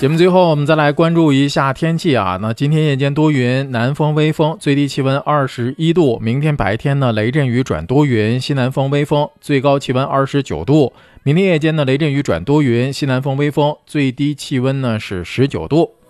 节目最后我们再来关注一下天气啊。那今天夜间多云，南风微风，最低气温21度。明天白天呢，雷阵雨转多云，西南风微风，最高气温29度。明天夜间呢，雷阵雨转多云，西南风微风，最低气温呢是19度。